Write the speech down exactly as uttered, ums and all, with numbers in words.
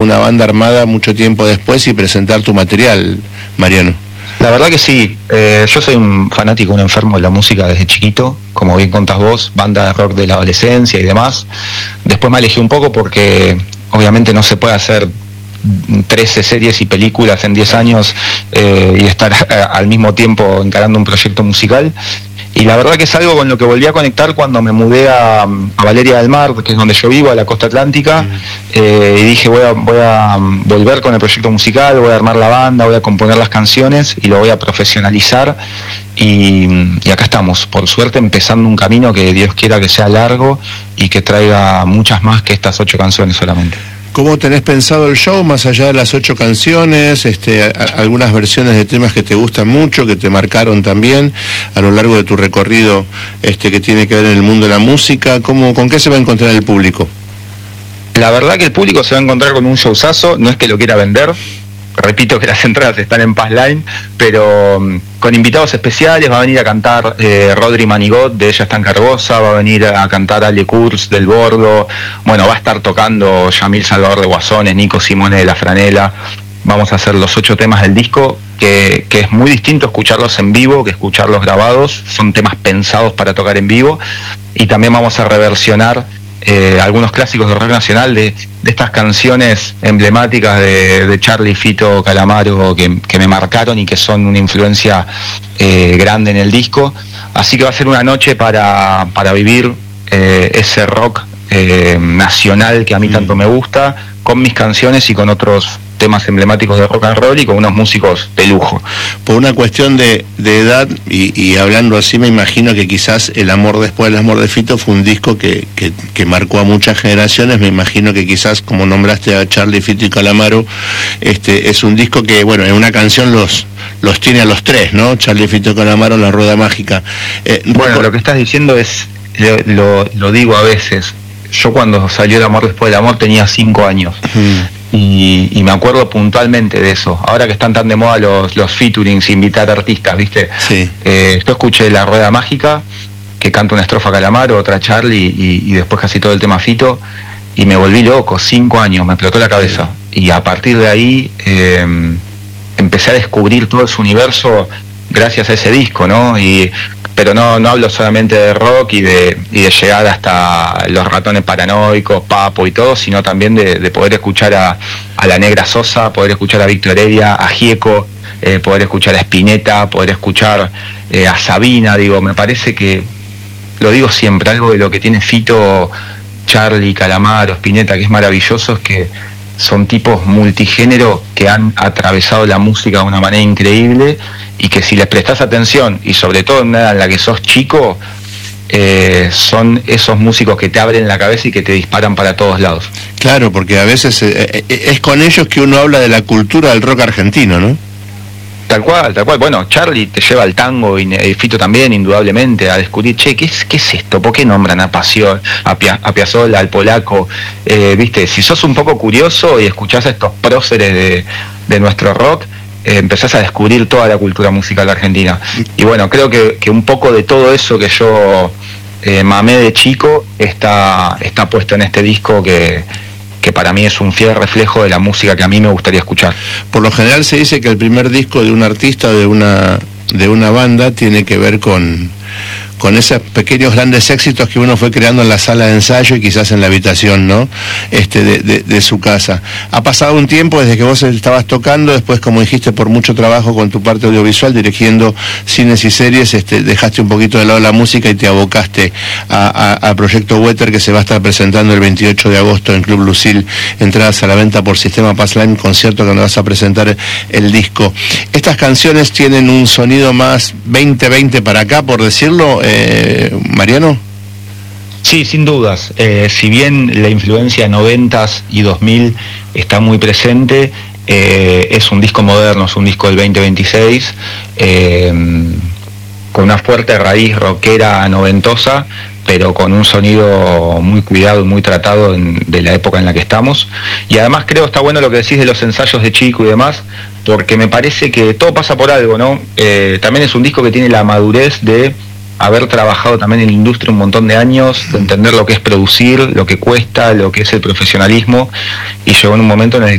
una banda armada mucho tiempo después y presentar tu material, Mariano. La verdad que sí, eh, yo soy un fanático, un enfermo de la música desde chiquito, como bien contás vos, banda de rock de la adolescencia y demás. Después me alejé un poco porque obviamente no se puede hacer trece series y películas en diez años eh, y estar a, al mismo tiempo encarando un proyecto musical. Y la verdad que es algo con lo que volví a conectar cuando me mudé a, a Valeria del Mar, que es donde yo vivo, a la costa atlántica, eh, y dije voy a, voy a volver con el proyecto musical, voy a armar la banda, voy a componer las canciones y lo voy a profesionalizar. Y, y acá estamos, por suerte, empezando un camino que Dios quiera que sea largo y que traiga muchas más que estas ocho canciones solamente. ¿Cómo tenés pensado el show, más allá de las ocho canciones, este, a, algunas versiones de temas que te gustan mucho, que te marcaron también a lo largo de tu recorrido este, que tiene que ver en el mundo de la música? ¿Cómo, ¿Con qué se va a encontrar el público? La verdad que el público se va a encontrar con un showzazo, no es que lo quiera vender, repito que las entradas están en Passline, pero um, con invitados especiales. Va a venir a cantar eh, Rodri Manigot de Ella está en Cargosa, va a venir a cantar Ale Kurz del Bordo, bueno, va a estar tocando Yamil Salvador de Guasones, Nico Simone de La Franela. Vamos a hacer los ocho temas del disco, que, que es muy distinto escucharlos en vivo que escucharlos grabados, son temas pensados para tocar en vivo, y también vamos a reversionar Eh, algunos clásicos de rock nacional, de, de estas canciones emblemáticas de, de Charly, Fito, Calamaro, que, que me marcaron y que son una influencia eh, grande en el disco. Así que va a ser una noche para, para vivir eh, ese rock eh, nacional que a mí tanto me gusta, con mis canciones y con otros temas emblemáticos de rock and roll y con unos músicos de lujo. Por una cuestión de, de edad, y, y hablando así, me imagino que quizás El amor después del amor de Fito fue un disco que, que, que marcó a muchas generaciones. Me imagino que quizás, como nombraste a Charly, Fito y Calamaro, este, es un disco que, bueno, en una canción los los tiene a los tres, ¿no? Charly, Fito y Calamaro, La Rueda Mágica. Eh, bueno, por... lo que estás diciendo es, lo, lo, lo digo a veces, yo cuando salió El amor después del amor tenía cinco años. Mm. Y, y me acuerdo puntualmente de eso. Ahora que están tan de moda los, los featurings, invitar artistas, ¿viste? Sí. Eh, yo escuché La Rueda Mágica, que canta una estrofa Calamaro, otra Charly, y, y después casi todo el tema Fito, y me volví loco, cinco años, me explotó la cabeza. Sí. Y a partir de ahí eh, empecé a descubrir todo ese universo gracias a ese disco, ¿no? Y pero no no hablo solamente de rock y de y de llegar hasta Los Ratones Paranoicos, Papo y todo, sino también de, de poder escuchar a, a La Negra Sosa, poder escuchar a Víctor Heredia, a Gieco, eh, poder escuchar a Spinetta, poder escuchar eh, a Sabina. Digo, me parece que, lo digo siempre, algo de lo que tiene Fito, Charly, Calamaro, Spinetta, que es maravilloso, es que son tipos multigénero que han atravesado la música de una manera increíble, y que si les prestás atención, y sobre todo en una edad en la que sos chico, eh, son esos músicos que te abren la cabeza y que te disparan para todos lados. Claro, porque a veces eh, es con ellos que uno habla de la cultura del rock argentino, ¿no? Tal cual, tal cual. Bueno, Charly te lleva al tango, y Fito también, indudablemente, a descubrir, che, ¿qué es, qué es esto? ¿Por qué nombran a Pasión, a, Pia, a Piazzolla, al polaco? Eh, Viste, si sos un poco curioso y escuchás a estos próceres de, de nuestro rock, eh, empezás a descubrir toda la cultura musical argentina. Y bueno, creo que, que un poco de todo eso que yo eh, mamé de chico está, está puesto en este disco, que... que para mí es un fiel reflejo de la música que a mí me gustaría escuchar. Por lo general se dice que el primer disco de un artista, de una de una banda, tiene que ver con con esos pequeños grandes éxitos que uno fue creando en la sala de ensayo y quizás en la habitación, ¿no? Este, de, de, de su casa. Ha pasado un tiempo desde que vos estabas tocando, después, como dijiste, por mucho trabajo con tu parte audiovisual, dirigiendo cines y series, este, dejaste un poquito de lado la música y te abocaste al proyecto Wetter, que se va a estar presentando el veintiocho de agosto en Club Lucil, entradas a la venta por Sistema Passline, concierto donde vas a presentar el disco. Estas canciones tienen un sonido más veinte veinte para acá, por decirlo, Eh, Mariano. Sí, sin dudas. Eh, si bien la influencia noventas y dos mil está muy presente, eh, es un disco moderno, es un disco del veinte veintiséis, eh, con una fuerte raíz rockera noventosa, pero con un sonido muy cuidado y muy tratado en, de la época en la que estamos. Y además creo está bueno lo que decís de los ensayos de chico y demás, porque me parece que todo pasa por algo, ¿no? Eh, también es un disco que tiene la madurez de haber trabajado también en la industria un montón de años, de entender lo que es producir, lo que cuesta, lo que es el profesionalismo, y llegó en un momento en el